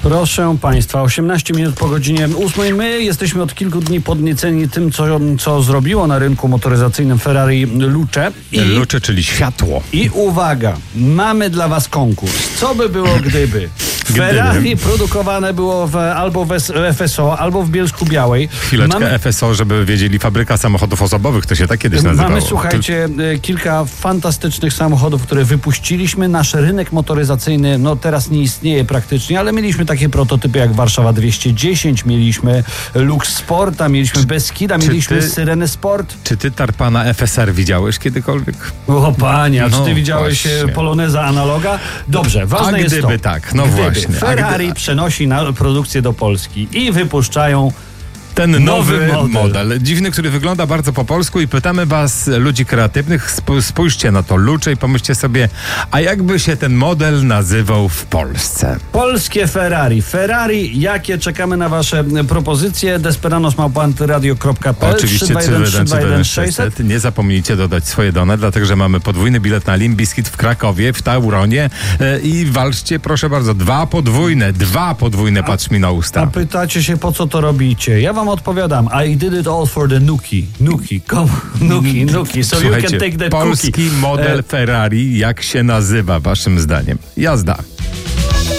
Proszę Państwa, 18 minut po godzinie 8. My jesteśmy od kilku dni podnieceni tym, co zrobiło na rynku motoryzacyjnym Ferrari Luce. Luce, czyli światło. I uwaga, mamy dla Was konkurs. Co by było, gdyby Ferrari produkowane było albo w FSO, albo w Bielsku Białej. Chwileczkę, FSO, żeby wiedzieli, fabryka samochodów osobowych, to się tak kiedyś nazywało. Mamy, słuchajcie, kilka fantastycznych samochodów, które wypuściliśmy. Nasz rynek motoryzacyjny, teraz nie istnieje praktycznie, ale mieliśmy takie prototypy jak Warszawa 210, mieliśmy Lux Sporta, mieliśmy Beskida, mieliśmy Syrenę Sport. Czy ty Tarpana FSR widziałeś kiedykolwiek? O panie, a czy ty widziałeś Poloneza analoga? Dobrze, ważne jest to. Gdyby tak, właśnie. Ferrari przenosi produkcję do Polski i wypuszczają ten nowy model. Dziwny, który wygląda bardzo po polsku i pytamy was, ludzi kreatywnych, spójrzcie na to Luce i pomyślcie sobie, a jakby się ten model nazywał w Polsce? Polskie Ferrari. Ferrari, jakie? Czekamy na wasze propozycje. desperanosmałpa.radio.pl. Oczywiście 321 Nie zapomnijcie dodać swoje dane, dlatego że mamy podwójny bilet na Limp Bizkit w Krakowie, w Tauronie i walczcie, proszę bardzo, dwa podwójne, patrz mi na usta. A pytacie się, po co to robicie? Ja wam odpowiadam. I did it all for the Nuki. So Słuchajcie, you can take that polski cookie. model Ferrari, jak się nazywa waszym zdaniem? Jazda.